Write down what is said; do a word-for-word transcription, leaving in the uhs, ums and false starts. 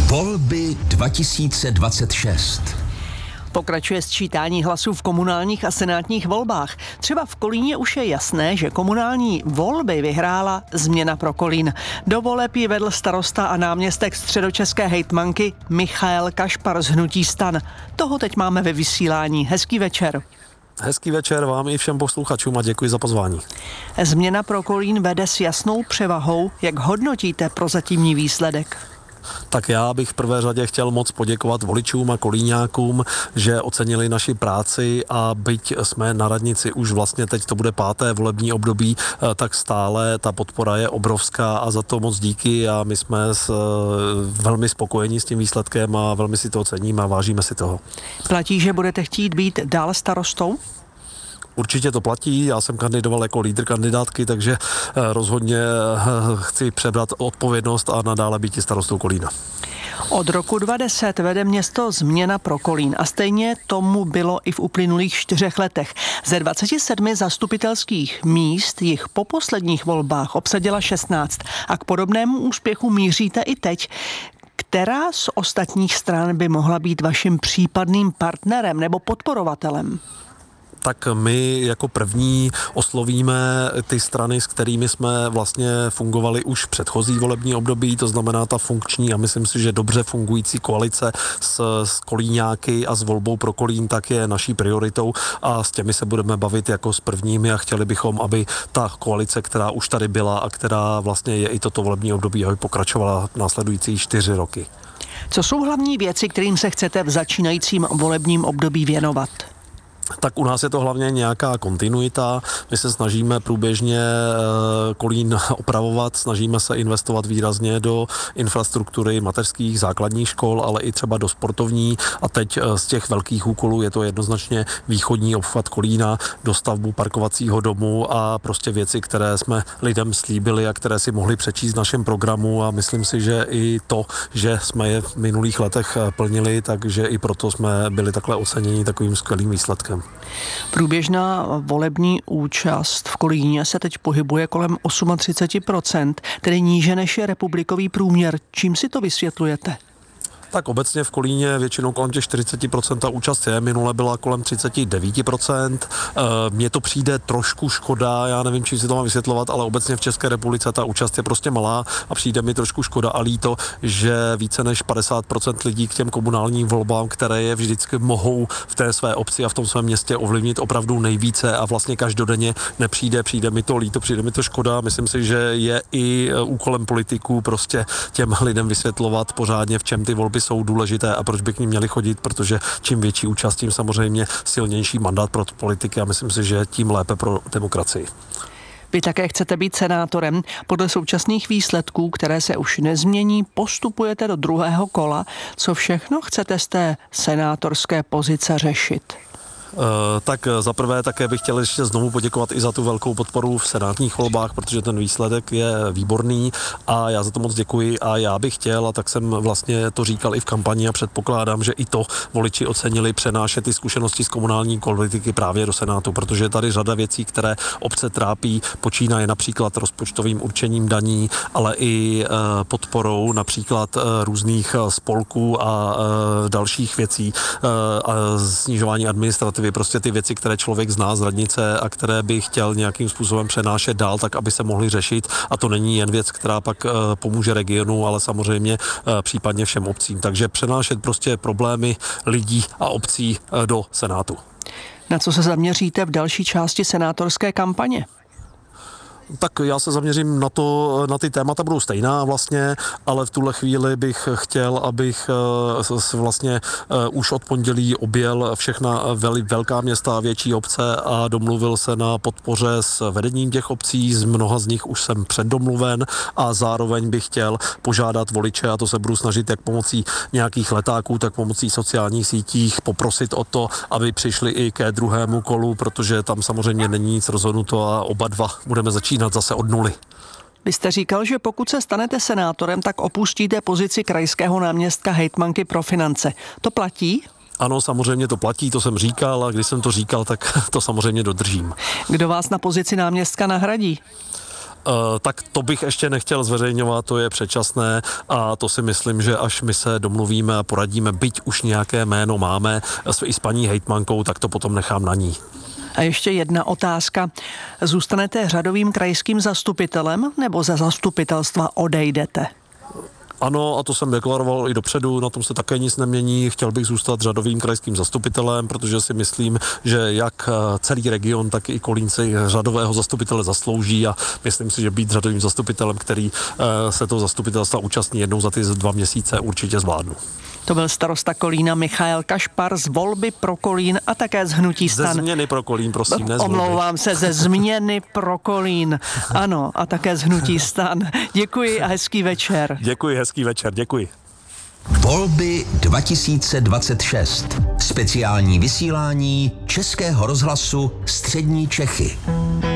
Volby dva tisíce dvacet šest. Pokračuje sčítání hlasů v komunálních a senátních volbách. Třeba v Kolíně už je jasné, že komunální volby vyhrála Změna pro Kolín. Do voleb ji vedl starosta a náměstek středočeské hejtmanky Michael Kašpar z hnutí STAN. Toho teď máme ve vysílání. Hezký večer. Hezký večer vám i všem posluchačům a děkuji za pozvání. Změna pro Kolín vede s jasnou převahou. Jak hodnotíte prozatímní výsledek? Tak já bych v prvé řadě chtěl moc poděkovat voličům a kolíňákům, že ocenili naši práci a byť jsme na radnici už vlastně teď to bude páté volební období, tak stále ta podpora je obrovská a za to moc díky a my jsme s, velmi spokojení s tím výsledkem a velmi si to ceníme a vážíme si toho. Platí, že budete chtít být dále starostou? Určitě to platí, já jsem kandidoval jako lídr kandidátky, takže rozhodně chci přebrat odpovědnost a nadále být i starostou Kolína. Od roku dva tisíce deset vede město Změna pro Kolín a stejně tomu bylo i v uplynulých čtyřech letech. Ze dvaceti sedmi zastupitelských míst jich po posledních volbách obsadila šestnáct a k podobnému úspěchu míříte i teď. Která z ostatních stran by mohla být vaším případným partnerem nebo podporovatelem? Tak my jako první oslovíme ty strany, s kterými jsme vlastně fungovali už v předchozí volební období, to znamená ta funkční a myslím si, že dobře fungující koalice s, s kolíňáky a s volbou pro Kolín tak je naší prioritou a s těmi se budeme bavit jako s prvními a chtěli bychom, aby ta koalice, která už tady byla a která vlastně je i toto volební období, aby pokračovala následující čtyři roky. Co jsou hlavní věci, kterým se chcete v začínajícím volebním období věnovat? Tak u nás je to hlavně nějaká kontinuita. My se snažíme průběžně Kolín opravovat, snažíme se investovat výrazně do infrastruktury mateřských, základních škol, ale i třeba do sportovní. A teď z těch velkých úkolů je to jednoznačně východní obchvat Kolína, dostavbu parkovacího domu a prostě věci, které jsme lidem slíbili a které si mohli přečíst v našem programu a myslím si, že i to, že jsme je v minulých letech plnili, takže i proto jsme byli takhle oceněni takovým skvělým výsledkem. Průběžná volební účast v Kolíně se teď pohybuje kolem třicet osm procent, tedy níže než je republikový průměr. Čím si to vysvětlujete? Tak obecně v Kolíně většinou kolem těch čtyřicet procent ta účast je, minule byla kolem třicet devět procent. Mně to přijde trošku škoda, já nevím, čím si to mám vysvětlovat, ale obecně v České republice ta účast je prostě malá a přijde mi trošku škoda a líto, že více než padesát procent lidí k těm komunálním volbám, které je vždycky mohou v té své obci a v tom svém městě ovlivnit opravdu nejvíce a vlastně každodenně nepřijde, přijde mi to líto, přijde mi to škoda. Myslím si, že je i úkolem politiků prostě těm lidem vysvětlovat pořádně, v čem ty volby jsou důležité a proč by k nim měli chodit, protože čím větší účast, tím samozřejmě silnější mandát pro politiky a myslím si, že tím lépe pro demokracii. Vy také chcete být senátorem. Podle současných výsledků, které se už nezmění, postupujete do druhého kola. Co všechno chcete z té senátorské pozice řešit? Uh, tak za prvé také bych chtěl ještě znovu poděkovat i za tu velkou podporu v senátních volbách, protože ten výsledek je výborný a já za to moc děkuji a já bych chtěl, a tak jsem vlastně to říkal i v kampani a předpokládám, že i to voliči ocenili, přenášet ty zkušenosti z komunální politiky právě do Senátu, protože je tady řada věcí, které obce trápí, počínaje například rozpočtovým určením daní, ale i uh, podporou například uh, různých spolků a uh, dalších věcí uh, a snižování administrativy. Prostě ty věci, které člověk zná z radnice a které by chtěl nějakým způsobem přenášet dál, tak aby se mohly řešit. A to není jen věc, která pak uh, pomůže regionu, ale samozřejmě uh, případně všem obcím. Takže přenášet prostě problémy lidí a obcí uh, do Senátu. Na co se zaměříte v další části senátorské kampaně? Tak já se zaměřím na to, na ty témata budou stejná vlastně, ale v tuhle chvíli bych chtěl, abych vlastně už od pondělí objel všechna velká města a větší obce a domluvil se na podpoře s vedením těch obcí, z mnoha z nich už jsem předdomluven a zároveň bych chtěl požádat voliče, a to se budu snažit jak pomocí nějakých letáků, tak pomocí sociálních sítích poprosit o to, aby přišli i ke druhému kolu, protože tam samozřejmě není nic rozhodnuto a oba dva budeme začít zase od nuly. Vy jste říkal, že pokud se stanete senátorem, tak opustíte pozici krajského náměstka hejtmanky pro finance. To platí? Ano, samozřejmě to platí, to jsem říkal a když jsem to říkal, tak to samozřejmě dodržím. Kdo vás na pozici náměstka nahradí? tak to bych ještě nechtěl zveřejňovat, to je předčasné a to si myslím, že až my se domluvíme a poradíme, byť už nějaké jméno máme i s paní hejtmankou, tak to potom nechám na ní. A ještě jedna otázka. Zůstanete řadovým krajským zastupitelem nebo ze zastupitelstva odejdete? Ano, a to jsem deklaroval i dopředu, na tom se také nic nemění. Chtěl bych zůstat řadovým krajským zastupitelem, protože si myslím, že jak celý region, tak i Kolínci řadového zastupitele zaslouží a myslím si, že být řadovým zastupitelem, který se toho zastupitelstva účastní jednou za ty dva měsíce, určitě zvládnu. To byl starosta Kolína Michael Kašpar z Volby pro Kolín a také z hnutí STAN. Ze změny pro Kolín, prosím, ne z volby. Omlouvám se, ze změny pro Kolín. Ano, a také z hnutí STAN. Děkuji a hezký večer. Děkuji, hezký večer, děkuji. Volby dva tisíce dvacet šest. Speciální vysílání Českého rozhlasu Střední Čechy.